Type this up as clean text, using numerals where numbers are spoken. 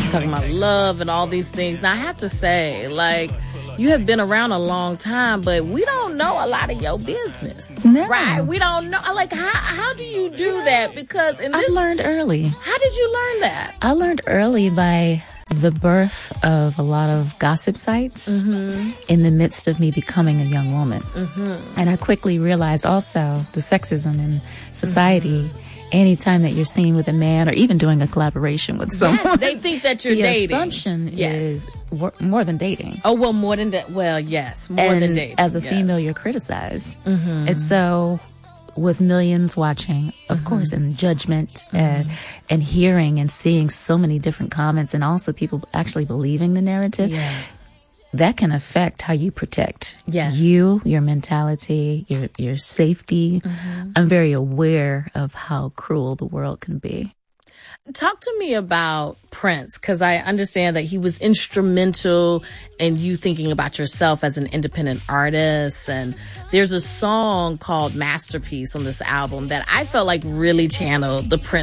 talking about love and all these things. Now, I have to say, like, you have been around a long time, but we don't know a lot of your business. No. Right? We don't know. Like, how do you do that? Because I learned early. How did you learn that? I learned early by the birth of a lot of gossip sites in the midst of me becoming a young woman. And I quickly realized also the sexism in society. Anytime that you're seen with a man or even doing a collaboration with someone, they think that you're dating. The assumption is more than dating. Oh, well, more than that. Well, yes, more than dating. As a female, you're criticized. And so with millions watching, of course, and judgment and hearing and seeing so many different comments and also people actually believing the narrative, that can affect how you protect you, your mentality, your safety. I'm very aware of how cruel the world can be. Talk to me about Prince, because I understand that he was instrumental in you thinking about yourself as an independent artist. And there's a song called Masterpiece on this album that I felt like really channeled the Prince